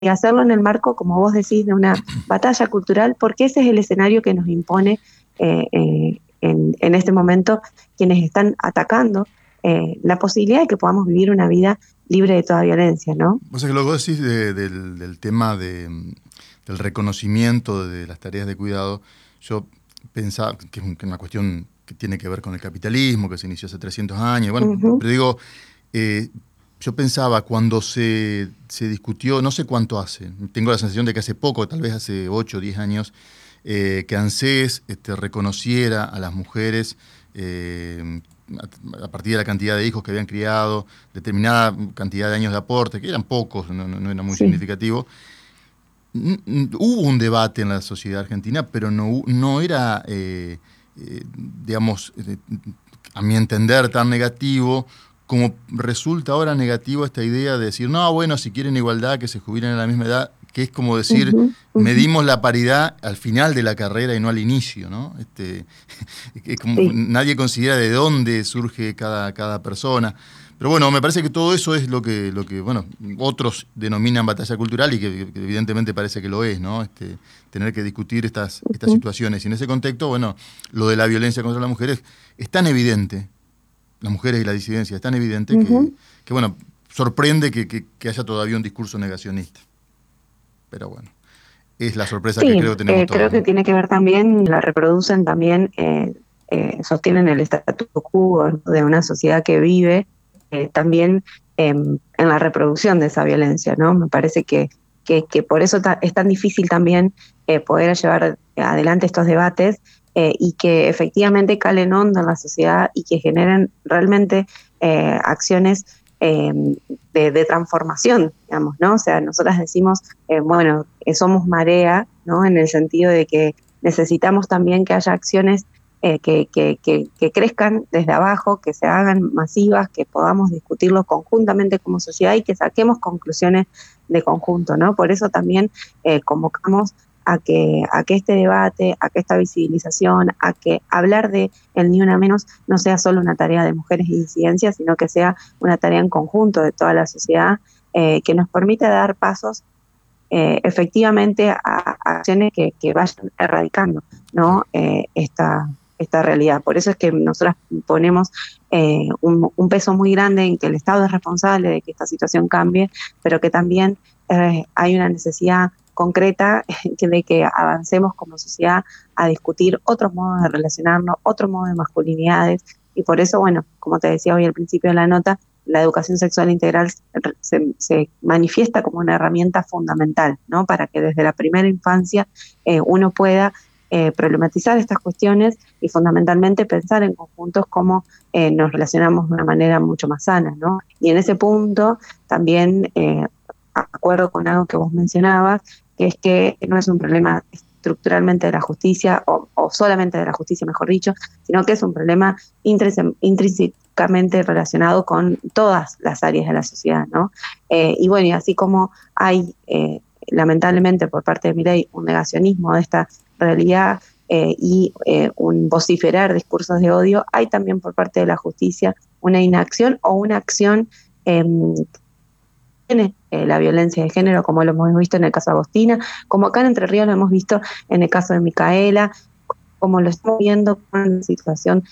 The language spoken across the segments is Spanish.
y hacerlo en el marco, como vos decís, de una batalla cultural, porque ese es el escenario que nos impone en este momento quienes están atacando la posibilidad de que podamos vivir una vida libre de toda violencia, ¿no? O sea, que lo que vos decís del tema del reconocimiento de las tareas de cuidado, yo pensaba que es una cuestión que tiene que ver con el capitalismo, que se inició hace 300 años, bueno, Uh-huh. pero digo, eh, yo pensaba cuando se discutió, no sé cuánto hace, tengo la sensación de que hace poco, tal vez hace 8 o 10 años, que ANSES reconociera a las mujeres a partir de la cantidad de hijos que habían criado, determinada cantidad de años de aporte, que eran pocos, no era muy Sí. significativo. Hubo un debate en la sociedad argentina, pero no era, digamos, a mi entender, tan negativo como resulta ahora negativo esta idea de decir, no, bueno, si quieren igualdad, que se jubilen a la misma edad, que es como decir, Uh-huh. Uh-huh. medimos la paridad al final de la carrera y no al inicio, ¿no? Es como, Sí. nadie considera de dónde surge cada persona. Pero bueno, me parece que todo eso es lo que bueno, otros denominan batalla cultural y que evidentemente parece que lo es, ¿no? Tener que discutir estas Uh-huh. situaciones. Y en ese contexto, bueno, lo de la violencia contra las mujeres es tan evidente, las mujeres y la disidencia, es tan evidente Uh-huh. que bueno, sorprende que haya todavía un discurso negacionista. Pero bueno, es la sorpresa que Sí, creo que tenemos creo todos, que ¿no? tiene que ver también, la reproducen también, sostienen el status quo de una sociedad que vive también en la reproducción de esa violencia, ¿no? Me parece que por eso es tan difícil también poder llevar adelante estos debates y que efectivamente calen hondo en la sociedad y que generen realmente acciones eh, de transformación, digamos, ¿no? O sea, nosotras decimos bueno, somos marea, ¿no? En el sentido de que necesitamos también que haya acciones que crezcan desde abajo, que se hagan masivas, que podamos discutirlo conjuntamente como sociedad y que saquemos conclusiones de conjunto, ¿no? Por eso también convocamos a que este debate, a que esta visibilización, a que hablar de el Ni Una Menos no sea solo una tarea de mujeres y disidencias, sino que sea una tarea en conjunto de toda la sociedad, que nos permita dar pasos efectivamente a acciones que vayan erradicando, Claro. ¿no? Esta realidad. Por eso es que nosotras ponemos un peso muy grande en que el Estado es responsable de que esta situación cambie, pero que también hay una necesidad concreta de que avancemos como sociedad a discutir otros modos de relacionarnos, otros modos de masculinidades, y por eso, bueno, como te decía hoy al principio de la nota, la educación sexual integral se manifiesta como una herramienta fundamental, ¿no? Para que desde la primera infancia uno pueda problematizar estas cuestiones y fundamentalmente pensar en conjuntos cómo nos relacionamos de una manera mucho más sana, ¿no? Y en ese punto también acuerdo con algo que vos mencionabas, que es que no es un problema estructuralmente de la justicia o solamente de la justicia, mejor dicho, sino que es un problema intrínsecamente relacionado con todas las áreas de la sociedad, ¿no? Y bueno, y así como hay lamentablemente por parte de Milei un negacionismo de esta realidad y un vociferar discursos de odio, hay también por parte de la justicia una inacción o una acción eh, tiene la violencia de género, como lo hemos visto en el caso de Agostina, como acá en Entre Ríos lo hemos visto en el caso de Micaela, como lo estamos viendo con la situación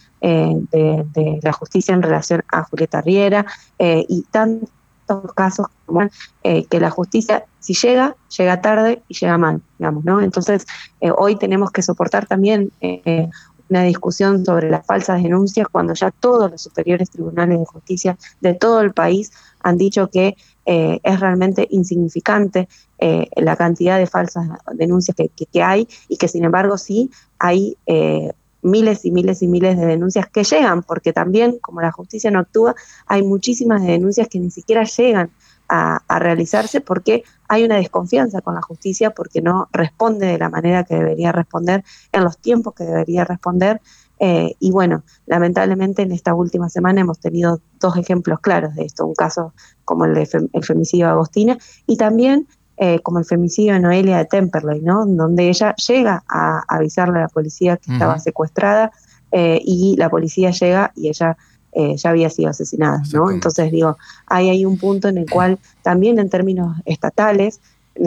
de la justicia en relación a Julieta Riera, y tantos casos como que la justicia, si llega, llega tarde y llega mal, digamos, ¿no? Entonces, hoy tenemos que soportar también una discusión sobre las falsas denuncias cuando ya todos los superiores tribunales de justicia de todo el país han dicho que es realmente insignificante la cantidad de falsas denuncias que hay y que sin embargo sí hay miles y miles y miles de denuncias que llegan, porque también como la justicia no actúa, hay muchísimas denuncias que ni siquiera llegan a realizarse porque hay una desconfianza con la justicia, porque no responde de la manera que debería responder, en los tiempos que debería responder. Y bueno, lamentablemente en esta última semana hemos tenido dos ejemplos claros de esto, un caso como el femicidio de Agostina y también como el femicidio de Noelia de Temperley, ¿no? Donde ella llega a avisarle a la policía que estaba Ujú. secuestrada y la policía llega y ella ya había sido asesinada, ¿no? Exactamente. Entonces digo, hay un punto en el cual también en términos estatales